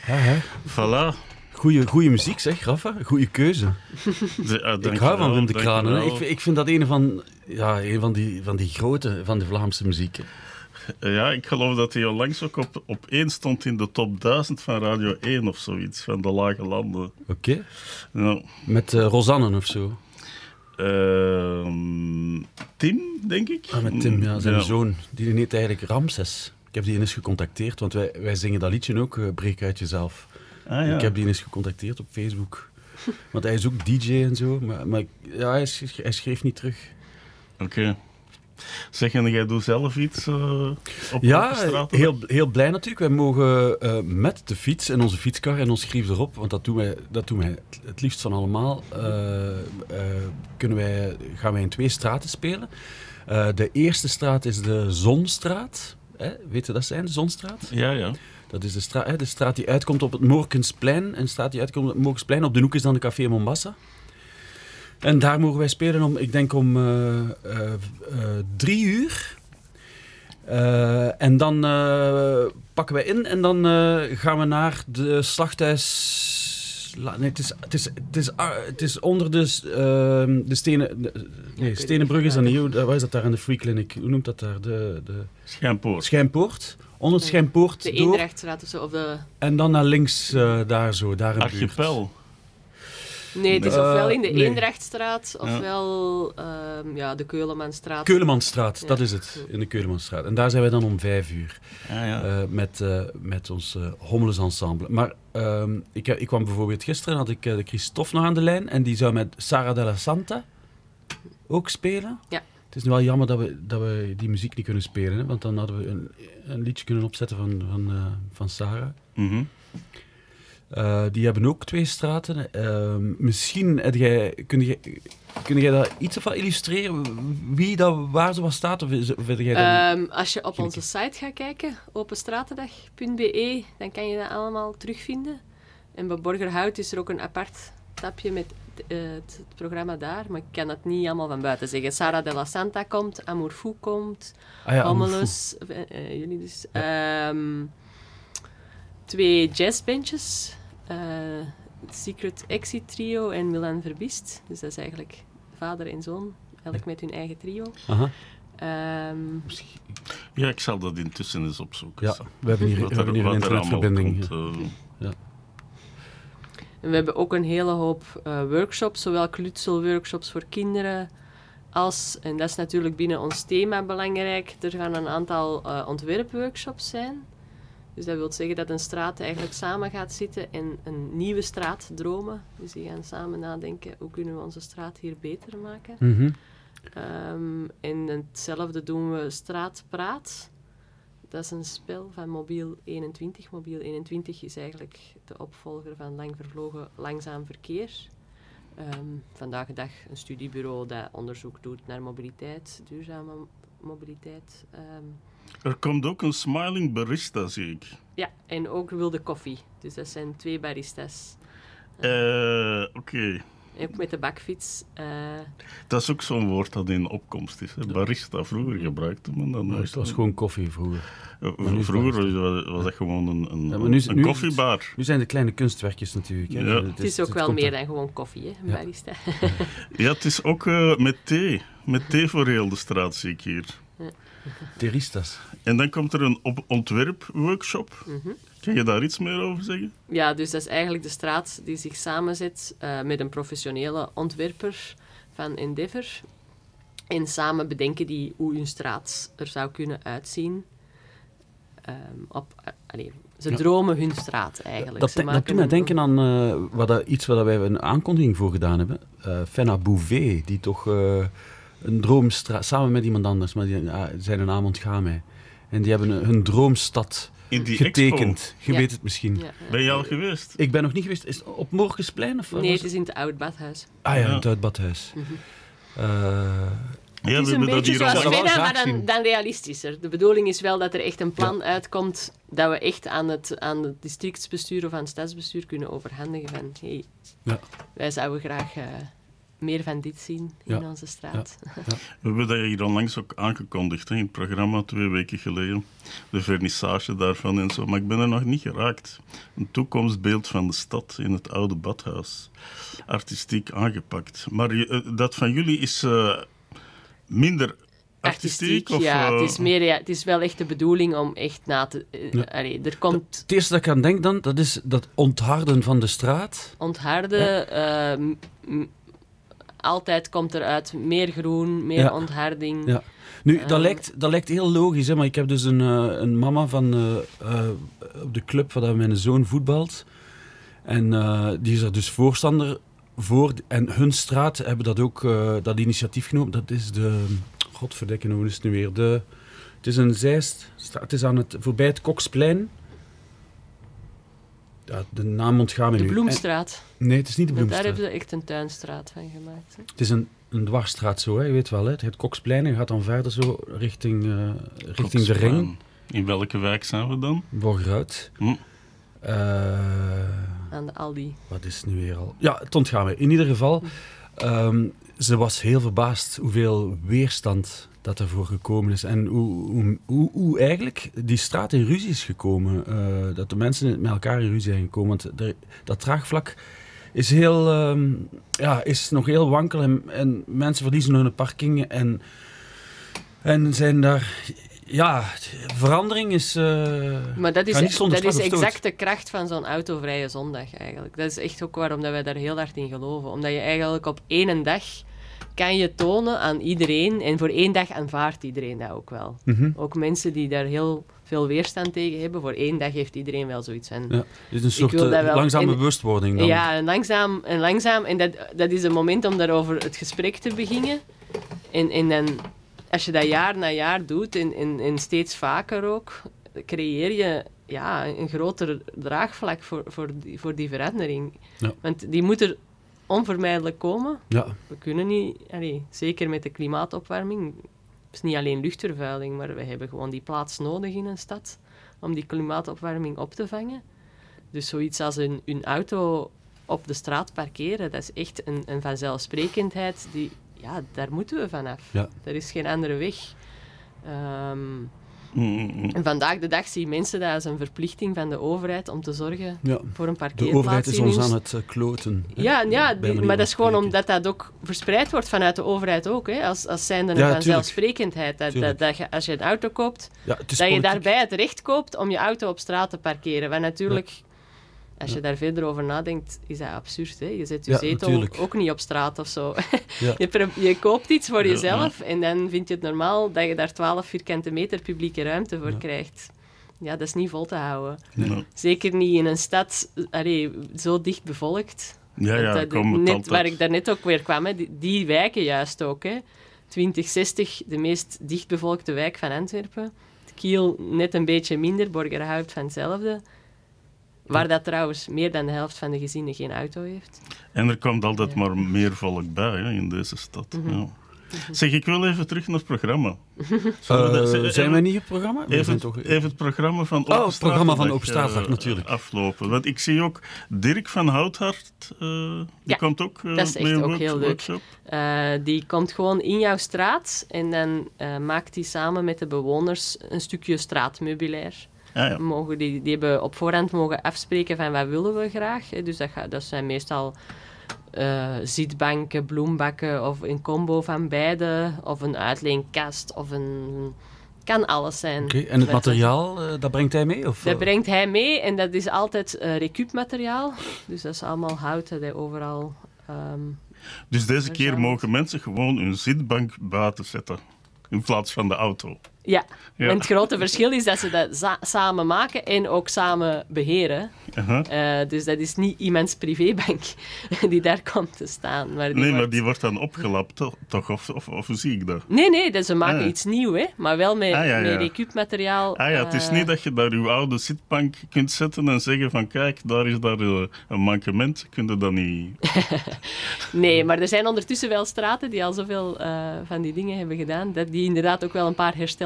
Ja, hè. Voilà. Goeie muziek, zeg, Rafa. Goeie keuze. Ik hou van Wim de Kranen. Hè. Ik vind dat een van die grote van de Vlaamse muziek. Ja, ik geloof dat hij onlangs ook op 1 stond in de top 1000 van Radio 1 of zoiets, van de Lage Landen. Oké. Nou, Met Rosanne of zo. Tim, denk ik. Met Tim, ja, zijn zoon. Die heet eigenlijk Ramses. Ik heb die eens gecontacteerd, want wij zingen dat liedje ook, Breek uit jezelf. Ah, ja. Ik heb die eens gecontacteerd op Facebook. Want hij is ook DJ en zo, maar ja, hij schreef niet terug. Oké. Zeg, en jij doet zelf iets op Ja, straat? heel blij natuurlijk. Wij mogen met de fiets en onze fietskar en ons grief erop, want dat doen wij het liefst van allemaal, gaan wij in 2 straten spelen. De eerste straat is de Zonstraat. Weet je dat zijn, de Zonstraat? Ja. Dat is de straat die uitkomt op het Moorkensplein. En de straat die uitkomt op het Moorkensplein. Op de hoek is dan de Café Mombasa. En daar mogen wij spelen om 3 uur. En dan pakken wij in en dan gaan we naar de slachthuis... Nee, het is onder de Stenen... Stenenbrug is dat niet. Waar is dat daar in de Free Clinic? Hoe noemt dat daar? De Schijnpoort. Onder het Schijnpoort de door. Eendrachtstraat of zo. Of de... En dan naar links, daar in de buurt. Archipel. Nee, het is ofwel in de Eendrachtstraat, ofwel de Keulemanstraat. Keulemanstraat, dat is het. In de Keulemanstraat. En daar zijn wij dan om 5 uur. Met ons Hommeles ensemble. Maar ik kwam bijvoorbeeld gisteren, had ik de Christophe nog aan de lijn. En die zou met Sara della Santa ook spelen. Ja. Het is nu wel jammer dat we die muziek niet kunnen spelen. Hè, want dan hadden we een liedje kunnen opzetten van Sarah. Mm-hmm. Die hebben ook 2 straten. Misschien kun jij daar iets van illustreren? Waar zo wat staat? Of vind jij dat als je op onze site gaat kijken, openstratendag.be, dan kan je dat allemaal terugvinden. En bij Borgerhout is er ook een apart tabje met het programma daar, maar ik kan het niet allemaal van buiten zeggen. Sara della Santa komt, Amour Fou komt, Hommeles, jullie dus. Ja. 2 jazzbandjes, Secret Exit Trio en Milan Verbist. Dus dat is eigenlijk vader en zoon, elk met hun eigen trio. Aha. Ja, ik zal dat intussen eens opzoeken. Ja, we hebben hier een internetverbinding. Ja. En we hebben ook een hele hoop workshops, zowel klutselworkshops voor kinderen als, en dat is natuurlijk binnen ons thema belangrijk, er gaan een aantal ontwerpworkshops zijn. Dus dat wil zeggen dat een straat eigenlijk samen gaat zitten en een nieuwe straat dromen. Dus die gaan samen nadenken, hoe kunnen we onze straat hier beter maken. Mm-hmm. En hetzelfde doen we Straatpraat. Dat is een spel van Mobiel 21. Mobiel 21 is eigenlijk de opvolger van Lang Vervlogen Langzaam Verkeer. Vandaag de dag een studiebureau dat onderzoek doet naar mobiliteit, duurzame mobiliteit. Er komt ook een smiling barista, zie ik. Ja, en ook wilde koffie. Dus dat zijn 2 baristas. Oké. Ook met de bakfiets. Dat is ook zo'n woord dat in opkomst is. Hè? Barista, vroeger gebruikte men dat. Het was gewoon koffie vroeger. Vroeger was dat gewoon een koffiebar. Nu zijn de kleine kunstwerkjes natuurlijk. Hè. Ja. Het is ook wel meer dan gewoon koffie, hè, een barista. Ja, het is ook met thee. Met thee voor heel de straat, zie ik hier. Ja. Teristas. En dan komt er een ontwerpworkshop. Mm-hmm. Kan je daar iets meer over zeggen? Ja, dus dat is eigenlijk de straat die zich samenzet met een professionele ontwerper van Endeavour. En samen bedenken die hoe hun straat er zou kunnen uitzien. Ze dromen hun straat eigenlijk. Dat doet mij denken aan iets waar wij een aankondiging voor gedaan hebben. Fenna Bouvet, die toch een droomstraat, samen met iemand anders, maar die zijn een naam ontgaan mij. En die hebben hun droomstad getekend. Expo. Je weet het misschien. Ja. Ben je al geweest? Ik ben nog niet geweest. Is het op Moorkensplein? Nee, het is in het Oud Badhuis. Ah ja, in het Oud Badhuis. Mm-hmm. Ja, het is een beetje zoals Fenna, Fenna, maar dan realistischer. De bedoeling is wel dat er echt een plan uitkomt dat we echt aan het districtsbestuur of aan het stadsbestuur kunnen overhandigen van wij zouden graag meer van dit zien in onze straat. Ja. We hebben dat hier onlangs ook aangekondigd in het programma 2 weken geleden. De vernissage daarvan en zo. Maar ik ben er nog niet geraakt. Een toekomstbeeld van de stad in het oude badhuis. Artistiek aangepakt. Maar dat van jullie is minder artistiek? Of, het is wel echt de bedoeling om echt na te... er komt... Het eerste dat ik aan denk dan, dat is dat ontharden van de straat. Ontharden, altijd komt eruit meer groen, meer ontharding. Ja. Nu, dat lijkt heel logisch, hè, maar ik heb dus een mama van op de club waar mijn zoon voetbalt. En die is er dus voorstander voor. En hun straat hebben dat ook, dat initiatief genomen. Dat is de... Godverdikke, hoe is het nu weer? Het is een zijstraat. Het is voorbij het Koksplein. Ja, de naam ontgaat me nu. De Bloemstraat. Nee, het is niet de Bloemstraat. Daar hebben ze echt een tuinstraat van gemaakt. Hè? Het is een dwarsstraat zo, hè? Je weet wel. Hè? Het Koksplein en gaat dan verder zo richting de Ring. In welke wijk zijn we dan? Borgerhout. Aan de Aldi. Wat is het nu weer al? Ja, het ontgaat me. In ieder geval, ze was heel verbaasd hoeveel weerstand dat ervoor gekomen is. En hoe eigenlijk die straat in ruzie is gekomen. Dat de mensen met elkaar in ruzie zijn gekomen. Want dat draagvlak is is nog heel wankel. En mensen verliezen hun parking. En zijn daar... Ja, verandering is... maar dat is exact de kracht van zo'n autovrije zondag eigenlijk. Dat is echt ook waarom dat wij daar heel hard in geloven. Omdat je eigenlijk op 1 dag kan je tonen aan iedereen. En voor 1 dag aanvaardt iedereen dat ook wel. Mm-hmm. Ook mensen die daar heel veel weerstand tegen hebben. Voor 1 dag heeft iedereen wel zoiets. En het is een soort langzame bewustwording dan. Ja, langzaam. En dat is een moment om daarover het gesprek te beginnen. En dan... Als je dat jaar na jaar doet, en steeds vaker ook, creëer je een groter draagvlak voor die verandering. Ja. Want die moet er onvermijdelijk komen. Ja. We kunnen niet, zeker met de klimaatopwarming, het is niet alleen luchtvervuiling, maar we hebben gewoon die plaats nodig in een stad om die klimaatopwarming op te vangen. Dus zoiets als een auto op de straat parkeren, dat is echt een vanzelfsprekendheid die... Ja, daar moeten we vanaf. Ja. Er is geen andere weg. En vandaag de dag zien mensen dat als een verplichting van de overheid om te zorgen voor een parkeerplaats. De overheid is ons aan het kloten. Maar dat is gewoon omdat dat ook verspreid wordt vanuit de overheid ook. Hè, als zijnde een vanzelfsprekendheid. Dat je, als je een auto koopt, dat je daarbij het recht koopt om je auto op straat te parkeren. Wat natuurlijk... Ja. Als je daar verder over nadenkt, is dat absurd. Hè? Je zet je zetel ook niet op straat of zo. Ja. Je koopt iets voor jezelf en dan vind je het normaal dat je daar 12 vierkante meter publieke ruimte voor krijgt. Ja, dat is niet vol te houden. Nee. Zeker niet in een stad zo dicht bevolkt. Waar ik daarnet ook weer kwam, hè? Die wijken juist ook. Hè? 2060, de meest dichtbevolkte wijk van Antwerpen. Kiel net een beetje minder, Borgerhout van hetzelfde. Waar dat trouwens meer dan de helft van de gezinnen geen auto heeft. En er komt altijd maar meer volk bij in deze stad. Mm-hmm. Ja. Zeg, ik wil even terug naar het programma. Zijn wij niet het programma? Even het programma van Open het programma van Open Straatdag, natuurlijk. Aflopen. Want ik zie ook Dirk van Houthart, die komt ook dat is echt ook heel workshop. Leuk. Die komt gewoon in jouw straat en dan maakt hij samen met de bewoners een stukje straatmeubilair. Ja. Die hebben op voorhand mogen afspreken van wat willen we graag. Dus dat zijn meestal zitbanken, bloembakken of een combo van beide. Of een uitleenkast of een... Kan alles zijn. Okay. En het materiaal, dat brengt hij mee? Of? Dat brengt hij mee en dat is altijd recuupmateriaal. Dus dat is allemaal hout dat hij overal... dus deze keer mogen mensen gewoon hun zitbank buiten zetten. In plaats van de auto. Ja, en het grote verschil is dat ze dat samen maken en ook samen beheren. Uh-huh. Dus dat is niet iemands privébank die daar komt te staan. Maar die wordt dan opgelapt, toch? Of hoe zie ik dat? Nee, ze maken iets nieuws, hè? Maar wel met recuupmateriaal. Het is niet dat je daar je oude zitbank kunt zetten en zeggen van kijk, daar is daar een mankement. Kun je dat niet... Nee, maar er zijn ondertussen wel straten die al zoveel van die dingen hebben gedaan, dat die inderdaad ook wel een paar herstel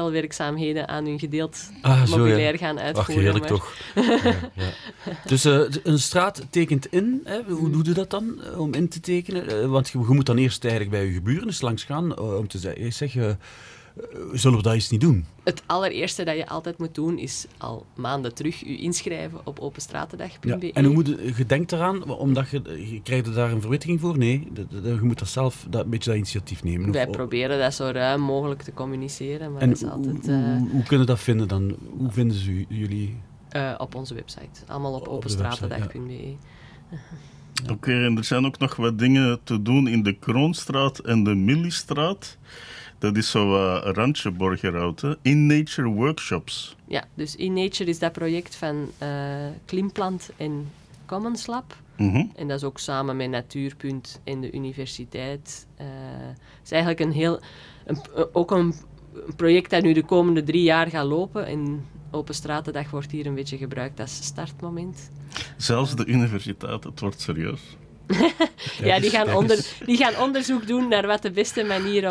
herstelwerkzaamheden aan hun gedeeld zo, mobilair gaan uitvoeren. Ach, heerlijk toch. Ja. Dus een straat tekent in. Hè? Hoe doe je dat dan, om in te tekenen? Want je moet dan eerst eigenlijk bij je geburen langs gaan om te zeggen... zullen we dat eens niet doen? Het allereerste dat je altijd moet doen, is al maanden terug je inschrijven op openstratendag.be. Ja. En hoe moet je denkt eraan, omdat je krijgt er daar een verwittiging voor? Nee, je moet dat zelf een beetje dat initiatief nemen. Wij proberen dat zo ruim mogelijk te communiceren. Maar en dat is altijd, hoe kunnen dat vinden dan? Hoe vinden ze jullie? Op onze website. Allemaal op openstratendag.be. Oké, en er zijn ook nog wat dingen te doen in de Kroonstraat en de Millistraat. Dat is zo een randje Borgerhout, hè? In Nature Workshops. Ja, dus In Nature is dat project van Klimplant en Commons Lab. Mm-hmm. En dat is ook samen met Natuurpunt en de universiteit. Het is eigenlijk een project dat nu de komende 3 jaar gaat lopen. En Open Stratendag wordt hier een beetje gebruikt als startmoment. Zelfs de universiteit, het wordt serieus. Ja, die gaan onderzoek doen naar wat de beste manier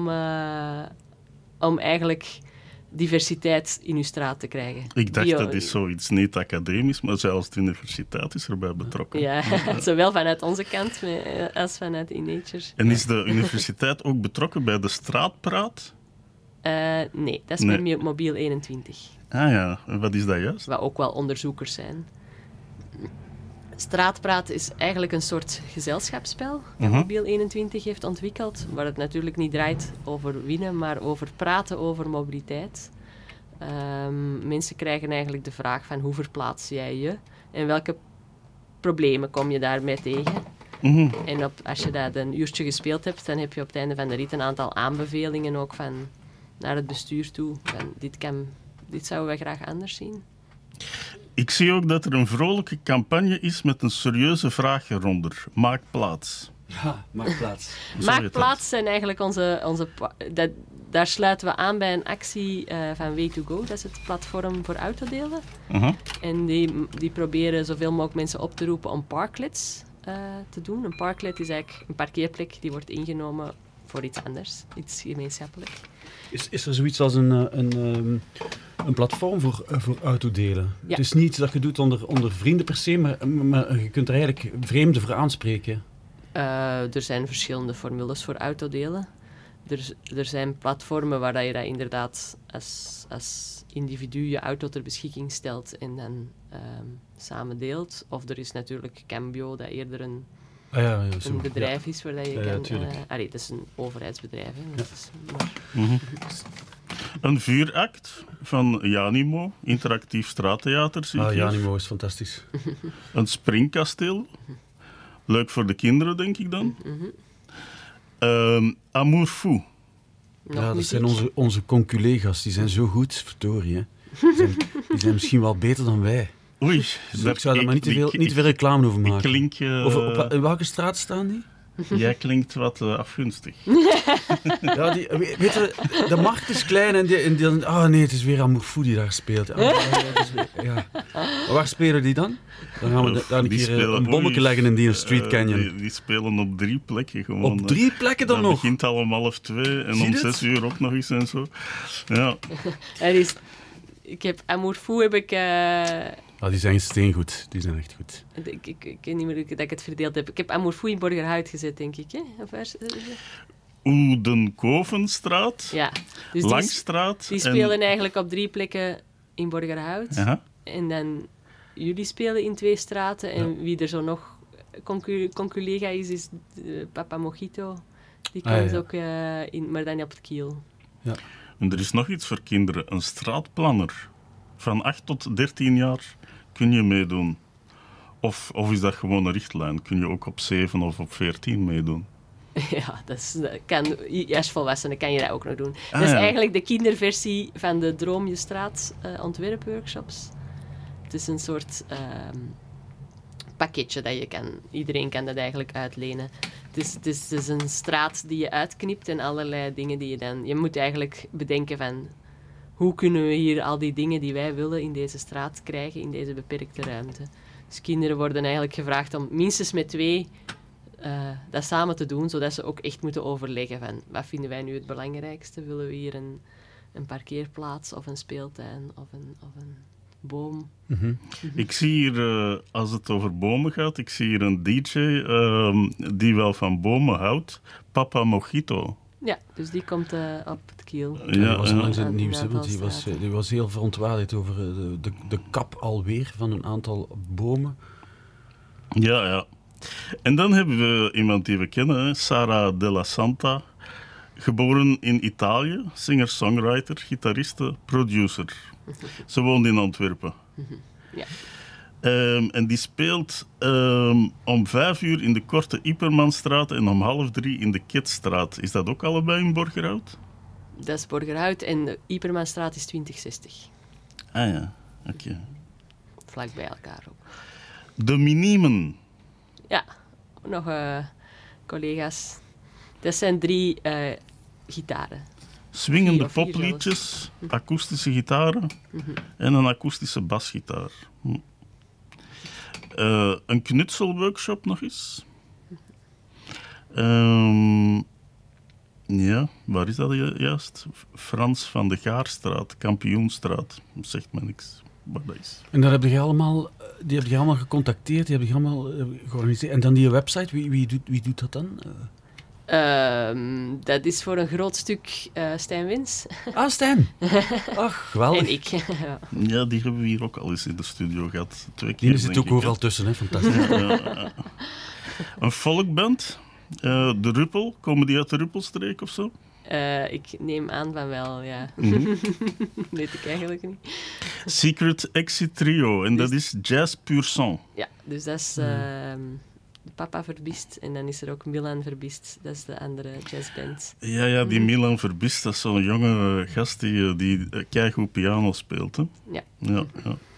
om eigenlijk diversiteit in uw straat te krijgen. Ik dacht, dat is zoiets niet academisch, maar zelfs de universiteit is erbij betrokken. Ja, zowel vanuit onze kant als vanuit In Nature. En is de universiteit ook betrokken bij de straatpraat? Nee, dat is met Mobiel 21. Ah ja, en wat is dat juist? Wat ook wel onderzoekers zijn. Straatpraat is eigenlijk een soort gezelschapsspel dat Mobiel 21 heeft ontwikkeld, waar het natuurlijk niet draait over winnen, maar over praten over mobiliteit. Mensen krijgen eigenlijk de vraag van hoe verplaats jij je en welke problemen kom je daarmee tegen. Mm-hmm. En als je dat een uurtje gespeeld hebt, dan heb je op het einde van de rit een aantal aanbevelingen ook naar het bestuur toe. Van, dit zouden wij graag anders zien. Ik zie ook dat er een vrolijke campagne is met een serieuze vraag eronder. Maak plaats. Ja, maak plaats. Maak plaats zijn eigenlijk daar sluiten we aan bij een actie van Way2Go. Dat is het platform voor autodelen. Uh-huh. En die proberen zoveel mogelijk mensen op te roepen om parklets te doen. Een parklet is eigenlijk een parkeerplek die wordt ingenomen voor iets anders. Iets gemeenschappelijk. Is er zoiets als een platform voor autodelen? Ja. Het is niet iets dat je doet onder vrienden per se, maar je kunt er eigenlijk vreemden voor aanspreken. Er zijn verschillende formules voor autodelen. Er zijn platformen waar je dat inderdaad als individu je auto ter beschikking stelt en dan samen deelt. Of er is natuurlijk Cambio, dat eerder een bedrijf is waar dat je kan... dat is een overheidsbedrijf. Hè, dat is, maar... Een vuuract van Janimo, interactief straattheater. Janimo is fantastisch. Een springkasteel. Leuk voor de kinderen, denk ik dan. Amour Fou. Dat zijn onze conculega's. Die zijn zo goed, verdorie. Hè. Die zijn misschien wel beter dan wij. Oei. Dus ik zou daar maar niet te veel reclame over maken. In welke straat staan die? Jij klinkt wat afgunstig. Ja, weet je, de markt is klein en nee, het is weer Amour Fou die daar speelt. Maar waar spelen die dan? Dan gaan we daar een keer een bommetje leggen in die Street Canyon. Die spelen op 3 plekken gewoon. Op 3 plekken dan nog? Het begint al om 1:30 en om 6 uur ook nog eens en zo. Ja. Amour Fou heb ik... die zijn steengoed. Die zijn echt goed. Ik weet niet meer dat ik het verdeeld heb. Ik heb Amour Fou in Borgerhout gezet, denk ik. Hè? Oedenkovenstraat, ja, dus Langstraat. Die spelen eigenlijk op 3 plekken in Borgerhout. Uh-huh. En dan jullie spelen in 2 straten. En wie er zo nog conculega is Papa Mojito. Die kan ook maar dan op het Kiel. Ja. En er is nog iets voor kinderen. Een straatplanner. Van 8 tot 13 jaar kun je meedoen. Of is dat gewoon een richtlijn? Kun je ook op 7 of op 14 meedoen? Ja, als volwassene kan je dat ook nog doen. Dat is eigenlijk de kinderversie van de Droom je Straat ontwerpworkshops. Het is een soort pakketje dat je kan... Iedereen kan dat eigenlijk uitlenen. Het is een straat die je uitknipt en allerlei dingen die je dan... Je moet eigenlijk bedenken van... Hoe kunnen we hier al die dingen die wij willen in deze straat krijgen, in deze beperkte ruimte? Dus kinderen worden eigenlijk gevraagd om minstens met 2 dat samen te doen, zodat ze ook echt moeten overleggen van wat vinden wij nu het belangrijkste? Willen we hier een parkeerplaats of een speeltuin of een boom. Ik zie hier, als het over bomen gaat, ik zie hier een DJ die wel van bomen houdt. Papa Mojito. Ja, dus die komt op het Kiel. Ja, die was langs in het Aan nieuws, een want aantal die was heel verontwaardigd over de kap alweer van een aantal bomen. Ja. En dan hebben we iemand die we kennen, hè, Sara Della Santa. Geboren in Italië, singer-songwriter, gitariste, producer. Ze woont in Antwerpen. Ja. En die speelt om 5 uur in de Korte Ipermanstraat en om 2:30 in de Ketstraat. Is dat ook allebei in Borgerhout? Dat is Borgerhout en de Ipermanstraat is 2060. Ah ja, oké. Vlak bij elkaar ook. De Minimen. Ja, nog collega's. Dat zijn 3 gitaren. Swingende 4 of 4 popliedjes, akoestische gitaren en een akoestische basgitaar. Een knutselworkshop nog eens. Ja, waar is dat juist? Frans van de Gaarstraat, Kampioenstraat. Zegt me niks wat dat is. En daar heb je allemaal, die heb je allemaal gecontacteerd, die heb je allemaal georganiseerd. En dan die website, wie doet dat dan? Dat is voor een groot stuk Stijn Wins. Ah, Stijn! Ach, geweldig. En ik. Ja. Ja, die hebben we hier ook al eens in de studio gehad. 2 keer. Die zit denk ook ik, overal hè. tussen, hè? Fantastisch. Ja. Een folkband. De Ruppel. Komen die uit de Ruppelstreek of zo? Ik neem aan van wel, ja. Weet ik eigenlijk niet. Secret Exit Trio. En dat is Jazz Pur Sang. Ja, dus dat is Papa Verbist. En dan is er ook Milan Verbist. Dat is de andere jazzband. Ja, die Milan Verbist, dat is zo'n jonge gast die keigoed piano speelt. Hè? Ja.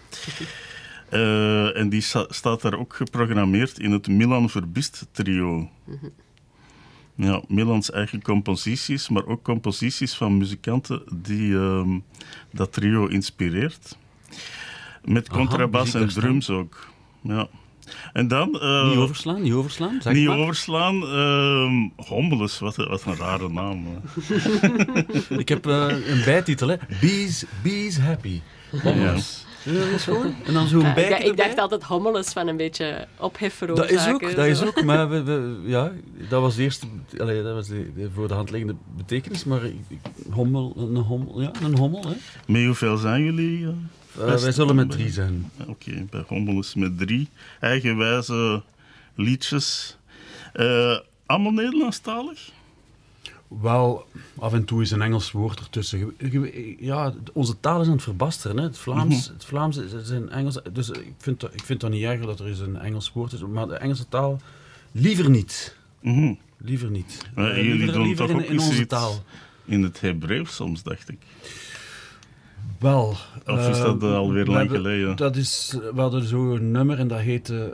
En die staat daar ook geprogrammeerd in het Milan Verbist trio. Ja, Milans eigen composities, maar ook composities van muzikanten die dat trio inspireert. Met contrabas en drums ook. Ja. En dan... Niet overslaan? Zeg niet maar. overslaan. Hommeles, wat een rare naam. Ik heb een bijtitel, hè. Bees Happy. Hommeles. Dat is gewoon. En dan zo'n bijtje Ik dacht altijd Hommeles van een beetje ophef Dat veroorzaken. is ook. Maar ja, dat was de eerste... Allee, dat was de voor de hand liggende betekenis. Maar een hommel, hè. Met hoeveel zijn jullie? Wij zullen met 3 zijn. Oké, bij Hommeles met 3 eigenwijze liedjes. Allemaal Nederlandstalig? Wel, af en toe is een Engels woord ertussen. Ja, onze taal is aan het verbasteren. Hè. Het Vlaams is een Engels. Dus ik vind dat niet erg dat er eens een Engels woord is. Maar de Engelse taal, liever niet. Liever niet. Jullie doen liever toch ook in onze iets taal. In het Hebreeuws soms, dacht ik. Wel. Of is dat alweer lang geleden? We hadden zo'n nummer en dat heette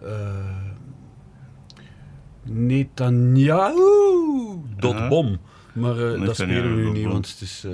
Netanyahu.bom. Maar dat spelen we nu niet, want het is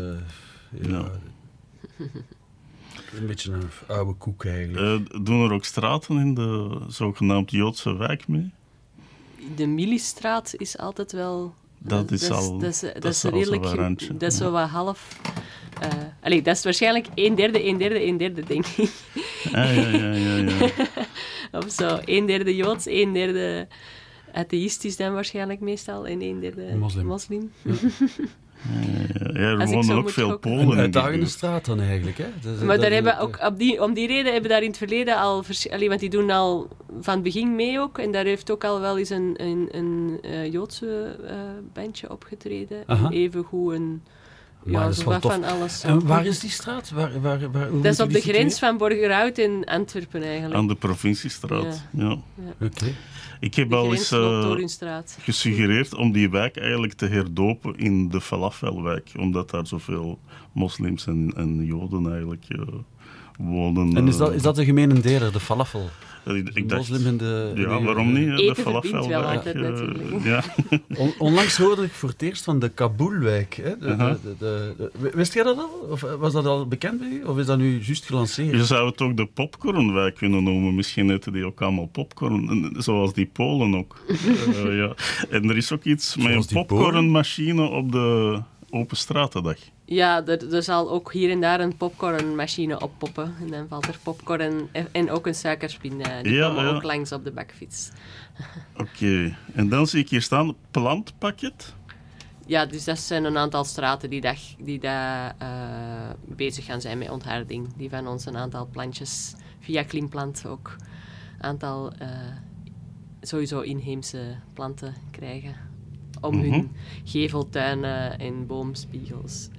een beetje een oude koek eigenlijk. Doen er ook straten in de zogenaamd Joodse wijk mee? De Milistraat is altijd wel... Dat is redelijk... Dat is zo wat half... dat is waarschijnlijk 1/3, denk ik. Ja. Of zo, 1/3 Joods, 1/3 atheïstisch dan waarschijnlijk meestal en 1/3 moslim. Ja, er wonen ook veel Polen in die uitdagende buurt. straat dan eigenlijk, hè? Maar daar hebben ook om die reden hebben daar in het verleden al... want die doen al van het begin mee ook. En daar heeft ook al wel eens een Joodse bandje opgetreden. Evengoed een... Maar dat is wel tof. Van alles. En waar is die straat? Dat is op de grens van Borgerhout en Antwerpen eigenlijk. Aan de provinciestraat, ja. Oké. Ik heb al eens gesuggereerd om die wijk eigenlijk te herdopen in de Falafelwijk, omdat daar zoveel moslims en Joden eigenlijk wonen. En is dat de gemene deler, de falafel? Ik dacht, moslim in de... ja, waarom niet? Eten De Falafelwijk. Ja. Onlangs hoorde ik voor het eerst van de Kabulwijk. Hè? Wist jij dat al? Of was dat al bekend bij u? Of is dat nu juist gelanceerd? Je zou het ook de Popcornwijk kunnen noemen. Misschien eten die ook allemaal popcorn. Zoals die Polen ook. Ja. En er is ook iets met een popcornmachine op de Open Stratendag. Ja, er zal ook hier en daar een popcornmachine oppoppen. En dan valt er popcorn en ook een suikerspin. Die komen ook langs op de bakfiets. Oké. En dan zie ik hier staan, plantpakket. Ja, dus dat zijn een aantal straten die daar bezig gaan zijn met ontharding. Die van ons een aantal plantjes via Klimplant ook een aantal sowieso inheemse planten krijgen. Om hun geveltuinen en boomspiegels.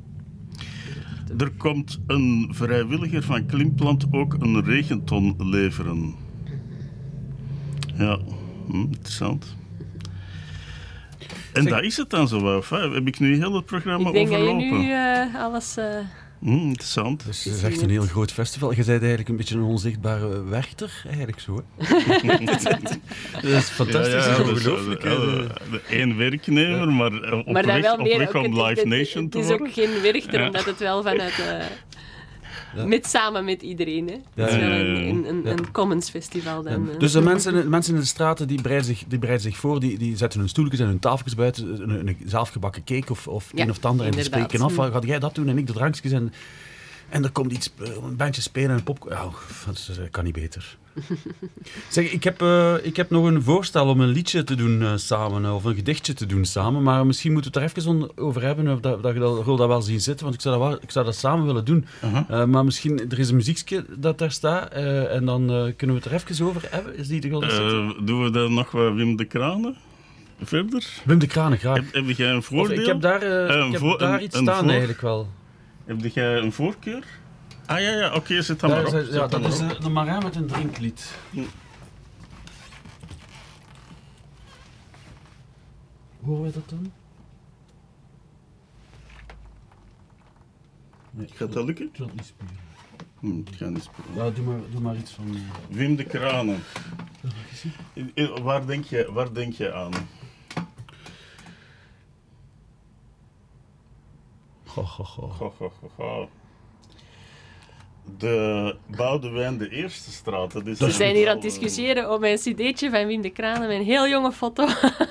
Er komt een vrijwilliger van Klimplant ook een regenton leveren. Ja, interessant. En dat is het dan zo wel. Heb ik nu heel het programma overlopen? Ik denk dat je nu alles... interessant. Dus het is echt een heel groot festival. Je bent eigenlijk een beetje een onzichtbare werchter, eigenlijk zo. Dat is fantastisch, dat is ongelooflijk. Eén werknemer, maar op weg om Live Nation te worden. Het is ook geen werchter, omdat het wel vanuit... samen met iedereen. Hè. Het is wel een commons festival. Dan, Dus de mensen in de straten die bereiden zich voor, die zetten hun stoeltjes en hun tafeltjes buiten, een zelfgebakken cake of een of het ander en die spreken af. Ga jij dat doen en ik de drankjes en er komt iets, een bandje spelen en een popcorn. Oh, dat kan niet beter. Zeg, ik heb nog een voorstel om een liedje te doen samen, of een gedichtje te doen samen, maar misschien moeten we het er even over hebben, of dat je dat wel zien zitten, want ik zou dat samen willen doen. Maar misschien, er is een muziekje dat daar staat, en dan kunnen we het er even over hebben. Is die er zitten? Doen we dan nog wat Wim de Kranen? Verder? Wim de Kranen, graag. Heb jij een voordeel? Ik heb daar iets staan eigenlijk wel. Heb jij een voorkeur? Ah ja, oké, zet dan maar op. Ja, dat is de Marin met een drinklied. Horen wij dat dan? Nee, gaat dat lukken? Ik wil het niet spelen. Het gaat niet spelen. Ja, doe maar iets van... Wim de Kranen. Waar denk je aan? Goh. De Boudewijn de Eerste straat. We zijn hier aan het discussiëren over een cd'tje van Wim de Kranen met een heel jonge foto.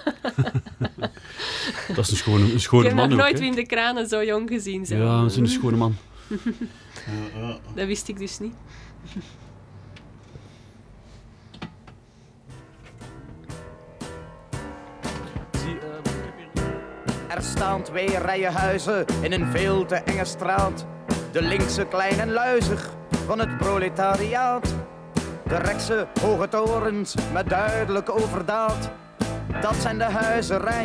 Dat is een schone man ook. Ik heb nog nooit Wim de Kranen zo jong gezien. Zo. Ja, dat is een schone man. Dat wist ik dus niet. Er staan 2 rijen huizen in een veel te enge straat. De linkse klein en luizig van het proletariaat. De rechtse hoge torens met duidelijke overdaad. Dat zijn de huizen rijk